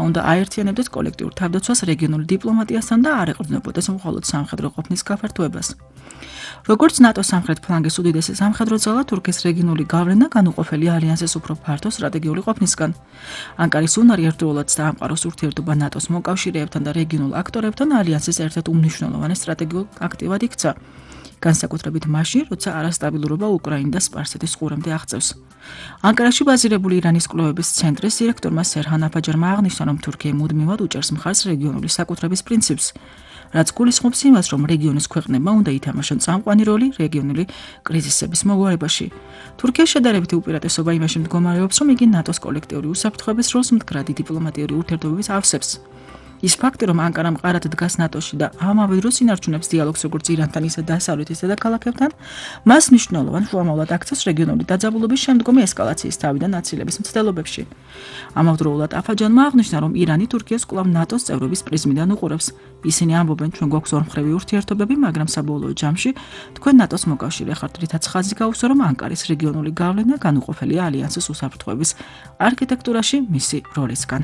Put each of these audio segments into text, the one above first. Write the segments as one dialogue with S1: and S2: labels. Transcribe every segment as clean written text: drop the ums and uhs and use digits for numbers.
S1: უნდა აერთიანებდეს კოლექტიურ თავდაცვას რეგიონული დიპლომატიასთან და არ ეყრდნობოდეს მხოლოდ სამხედრო ყოფნის გაფართოებას. როგორც ნატოს სამხრეთ ფლანგის უდიდესი სამხედრო ძალა, თურქეთის რეგიონული გავლენა განუყოფელი ალიანსის უფრო ფართო სტრატეგიული ყოფნისგან. ანკარის უნარი ერთდროულად დაამყაროს ურთიერთობა ნატოს მოკავშირეებთან და რეგიონულ აქტორებთან ალიანსის ერთ-ერთ უმნიშვნელოვანეს სტრატეგიულ აქტივად იქცა. განსაკუთრებით მაშინ, როცა არასტაბილურობა უკრაინა და სპარსეთის ყურემდე აღწევს. ანკარაში ბაზირებული ირანის კვლევების ცენტრის დირექტორმა სერჰან აფაჯარმა აღნიშნა, რომ თურქია მუდმივად უჭერს მხარს რეგიონული საკუთრების პრინციპს, რაც გულისხმობს იმას, რომ რეგიონის ქვეყნებმა უნდა ითამაშონ წამყვანი როლი რეგიონული კრიზისების მოგვარებაში. თურქიის შედარებითი უპირატესობა იმაში მდგომარეობს, რომ იგი ნატოს კოლექტიური უსაფრთხოების როლს მდგრადი დიპლომატიური ურთიერთობების ავსებს. ის ფაქტი, რომ ანკარა მყარად დგას ნატოში და ამავე დროს ინარჩუნებს დიალოგს როგორც ირანთან, ისე დასავლეთის დედაქალაქებთან, მას მნიშვნელოვან შუამავლად აქცევს რეგიონული დაძაბულობის შემდგომი ესკალაციის თავიდან აცილების მცდელობებში. ამავდროულად აფაჯანმა აღნიშნა, რომ ირანი თურქიას კვლავ ნატოს წევრობის პრიზმიდან უყურებს. ისინი ამბობენ, ჩვენ გვაქვს ორმხრივი ურთიერთობები, მაგრამ საბოლოო ჯამში თქვენ ნატოს მოკავშირე ხართ, რითაც ხაზი გაუსვა, რომ ანკარის რეგიონული გავლენა განუყოფელია ალიანსის უსაფრთხოების არქიტექტურაში მისი როლისგან.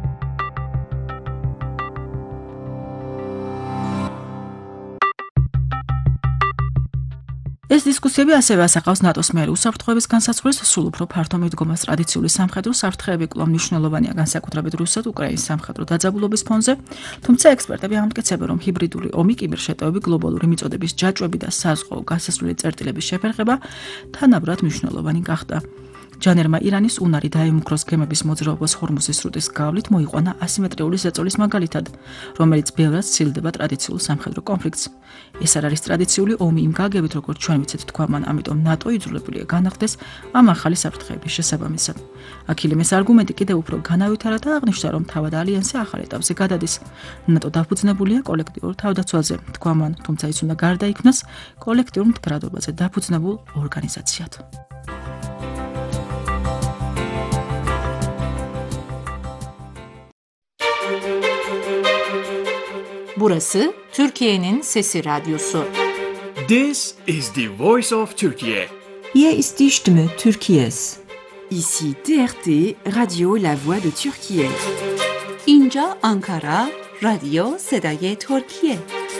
S1: ეს დისკუსიები ასევე ასახავს ნატოს მიერ უსაფრთხოების განსაზღვრის სულ უფრო ფართო მიდგომას. ტრადიციული სამხედრო საფრთხეები კვლავ მნიშვნელოვანია, განსაკუთრებით რუსეთ-უკრაინის სამხედრო დაძაბულობის ფონზე, თუმცა ექსპერტები ამტკიცებენ, რომ ჰიბრიდული ომი, კიბერშეტევები, გლობალური მიწოდების ჯაჭვები და საზღვაო გასასვლელი წერტილების შეფერხება თანაბრად მნიშვნელოვანი გახდა. ჯანერმა ირანის უნარი დაემუქროს გემების მოძრაობას ჰორმუზის სრუტის გავლით მოიყვანა ასიმეტრიული ზეწოლის მაგალითად, რომელიც ბევრად სცილდება ტრადიციულ სამხედრო კონფლიქტს. ეს არ არის ტრადიციული ომი იმ გაგებით, როგორც ჩვენ ვიცით თქვა მან, ამიტომ ნატო იძულებულია განახდეს ამ ახალი საფრთხეების შესაბამისად. აქილემეს არგუმენტი კიდევ უფრო განავითარა და აღნიშნა, რომ თავად ალიანსი ახალ ეტაპზე გადადის. ნატო დაფუძნებულია კოლექტიურ თავდაცვაზე, თქვა მან, თუმცა ის უნდა გარდაიქმნას კოლექტიურ მდგრადობაზე დაფუძნებულ ორგანიზაციად.
S2: Burası Türkiye'nin Sesi Radyosu.
S3: This is the voice of Turkey.
S4: Hier ist die Stimme Türkiye's.
S5: Ici TRT, Radio La Voix de Türkiye.
S2: اینجا Ankara, رادیو صدای ترکیه.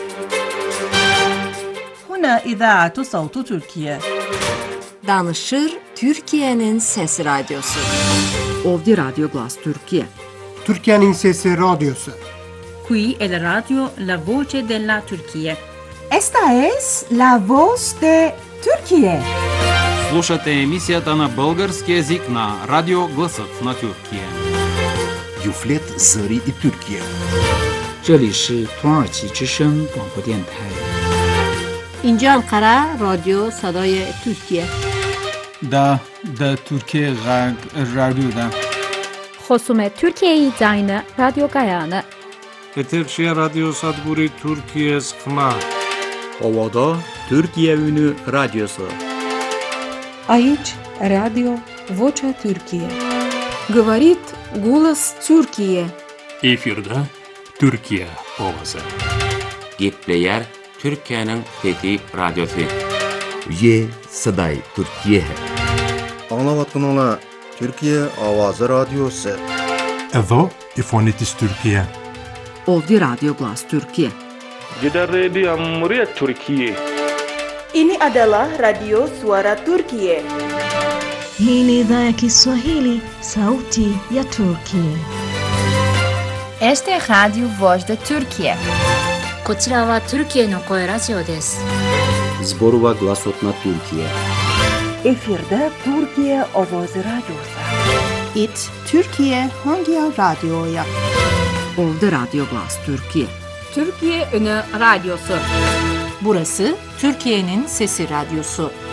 S6: هنا إذاعة صوت تركيا.
S2: Danışır Türkiye'nin Sesi Radyosu.
S5: Ovdje Radio Glas Türkiye.
S7: Türkiye'nin Sesi Radyosu.
S6: Qui è la radio La Voce della Turchia.
S4: Esta es la voz de Turquía.
S8: Слушате емисията на български език на Радио Гласът на Тюркия.
S9: Юфлет Зари и Türkiye.
S10: 这里是土耳其之声广播电台。
S2: اینجا Ankara, رادیو صدای ترکیه.
S11: دا ترکیه رادیو
S12: خصوم ترکیه زاین رادیو گایانه.
S13: Eterşehir Radyo Sadguri Türkiye Skma.
S14: Ovada Türkiye Ünü Radyosu.
S4: Aici Radio Vocea Türkiye.
S2: Говорит голос Türkiye.
S13: Efirde Türkiye ovası.
S14: Gepleyer Türkiye'nin Fethi Radyosu.
S9: Ye Saday Türkiye.
S15: Anlavatkanlar Türkiye Avazı Radyosu.
S16: Evo İfonitis Türkiye.
S5: Ovdje Radio Glas Türkiye.
S13: Jeddah Radio Muria Türkiye.
S17: Ini adalah Radio Suara Turkiye.
S18: Hii ni idhaa ya Kiswahili, sauti ya Turkiye.
S19: Este es Radio Voz de Turkiye.
S20: こちらはトルキエの声ラジオです。
S14: Zborova Glasot na Türkiye.
S17: Efirde Türkiye Ovoz Radyosu.
S14: It Türkiye hangi radyoya?
S5: Ovdje Radio Glas Türkiye.
S2: Türkiye Ünü Radyosu. Burası Türkiye'nin Sesi Radyosu.